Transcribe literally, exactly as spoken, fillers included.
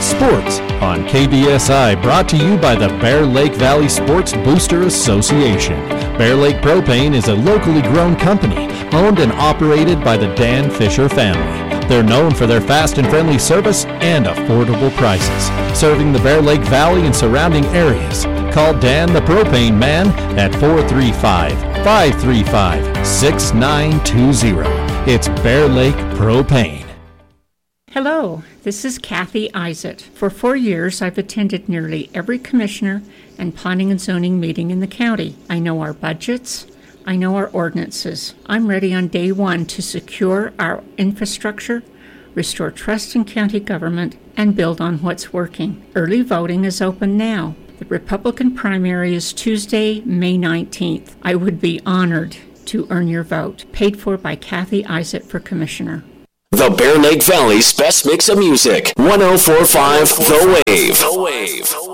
Sports on K B S I, brought to you by the Bear Lake Valley Sports Booster Association. Bear Lake Propane is a locally grown company owned and operated by the Dan Fisher family. They're known for their fast and friendly service and affordable prices, serving the Bear Lake Valley and surrounding areas. Call Dan the Propane Man at four three five, five three five, six nine two zero. It's Bear Lake Propane. Hello, this is Kathy Isett. For four years, I've attended nearly every commissioner and planning and zoning meeting in the county. I know our budgets. I know our ordinances. I'm ready on day one to secure our infrastructure, restore trust in county government, and build on what's working. Early voting is open now. The Republican primary is Tuesday, May nineteenth. I would be honored to earn your vote. Paid for by Kathy Isett for Commissioner. The Bear Lake Valley's best mix of music. one oh four point five The Wave. The Wave.